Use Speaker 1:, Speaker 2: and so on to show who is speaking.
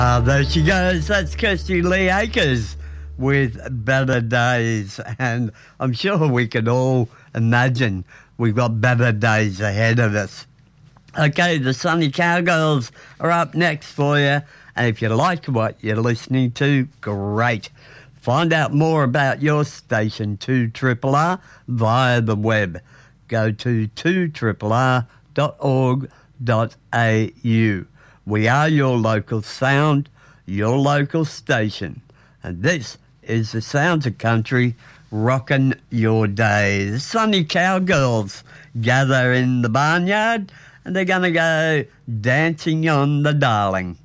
Speaker 1: There she goes. That's Kirsty Lee Akers with Better Days. And I'm sure we can all imagine we've got better days ahead of us. Okay, the Sunny Cowgirls are up next for you. And if you like what you're listening to, great. Find out more about your station, 2RRR, via the web. Go to 2RRR.org.au. We are your local sound, your local station. And this is the Sounds of Country, rocking your day. The Sunny Cowgirls gather in the barnyard and they're going to go dancing on the Darling.